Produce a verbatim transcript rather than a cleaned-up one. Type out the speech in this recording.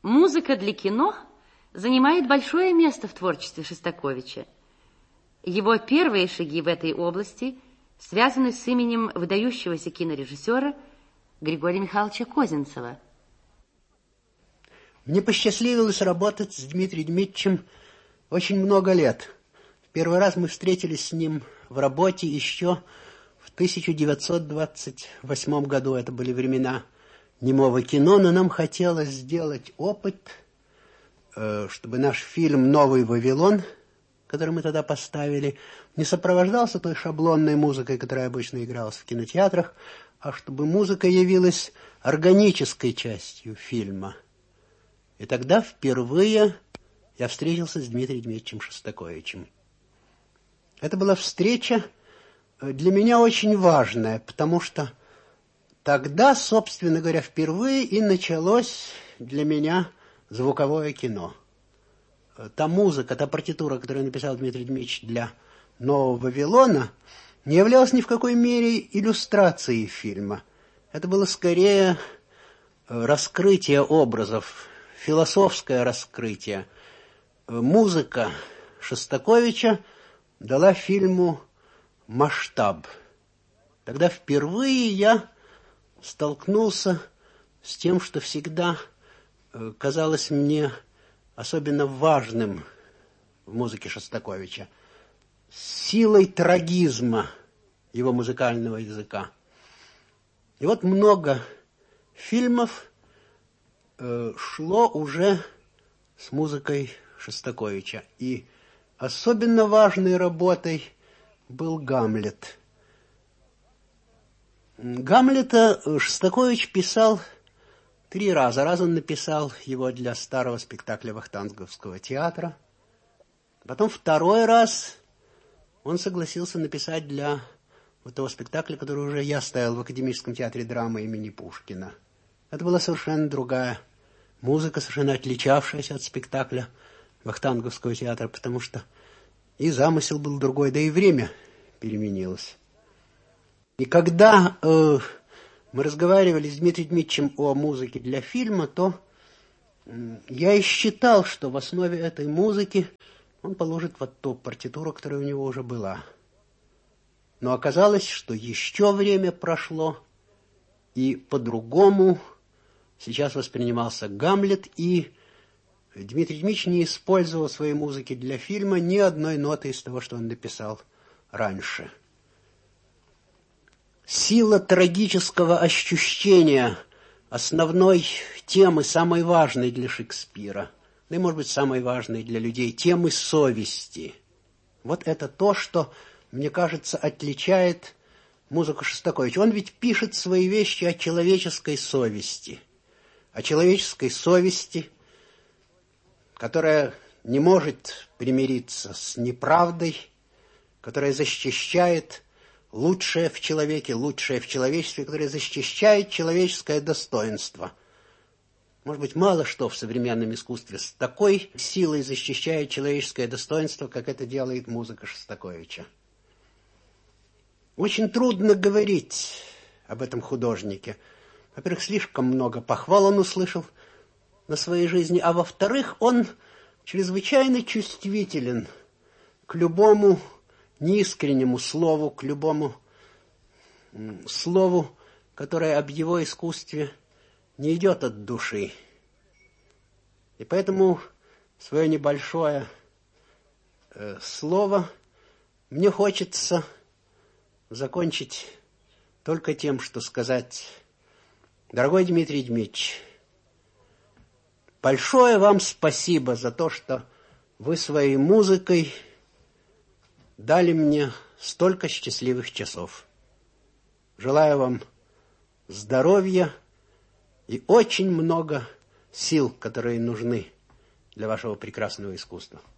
Музыка для кино занимает большое место в творчестве Шостаковича. Его первые шаги в этой области связаны с именем выдающегося кинорежиссера Григория Михайловича Козинцева. Мне посчастливилось работать с Дмитрием Дмитриевичем очень много лет. В первый раз мы встретились с ним в работе еще в тысяча девятьсот двадцать восьмом году. Это были времена немого кино, но нам хотелось сделать опыт, чтобы наш фильм «Новый Вавилон», который мы тогда поставили, не сопровождался той шаблонной музыкой, которая обычно игралась в кинотеатрах, а чтобы музыка явилась органической частью фильма. И тогда впервые я встретился с Дмитрием Дмитриевичем Шостаковичем. Это была встреча для меня очень важная, потому что тогда, собственно говоря, впервые и началось для меня звуковое кино. Та музыка, та партитура, которую написал Дмитрий Дмитриевич для «Нового Вавилона», не являлась ни в какой мере иллюстрацией фильма. Это было скорее раскрытие образов, философское раскрытие. Музыка Шостаковича дала фильму масштаб. Тогда впервые я столкнулся с тем, что всегда казалось мне особенно важным в музыке Шостаковича, силой трагизма его музыкального языка. И вот много фильмов э, шло уже с музыкой Шостаковича. И особенно важной работой был «Гамлет». Гамлета Шостакович писал три раза. Раз он написал его для старого спектакля Вахтанговского театра. Потом второй раз он согласился написать для вот того спектакля, который уже я ставил в Академическом театре драмы имени Пушкина. Это была совершенно другая музыка, совершенно отличавшаяся от спектакля Вахтанговского театра, потому что и замысел был другой, да и время переменилось. И когда э, мы разговаривали с Дмитрием Дмитриевичем о музыке для фильма, то э, я и считал, что в основе этой музыки он положит вот ту партитуру, которая у него уже была. Но оказалось, что еще время прошло, и по-другому сейчас воспринимался «Гамлет», и Дмитрий Дмитриевич не использовал в своей музыке для фильма ни одной ноты из того, что он написал раньше. Сила трагического ощущения основной темы, самой важной для Шекспира, да и, может быть, самой важной для людей, темы совести. Вот это то, что, мне кажется, отличает музыку Шостаковича. Он ведь пишет свои вещи о человеческой совести. О человеческой совести, которая не может примириться с неправдой, которая защищает лучшее в человеке, лучшее в человечестве, которое защищает человеческое достоинство. Может быть, мало что в современном искусстве с такой силой защищает человеческое достоинство, как это делает музыка Шостаковича. Очень трудно говорить об этом художнике. Во-первых, слишком много похвал он услышал на своей жизни, а во-вторых, он чрезвычайно чувствителен к любому неискреннему слову, к любому слову, которое об его искусстве не идет от души. И поэтому свое небольшое э, слово мне хочется закончить только тем, что сказать: дорогой Дмитрий Дмитриевич, большое вам спасибо за то, что вы своей музыкой дали мне столько счастливых часов. Желаю вам здоровья и очень много сил, которые нужны для вашего прекрасного искусства.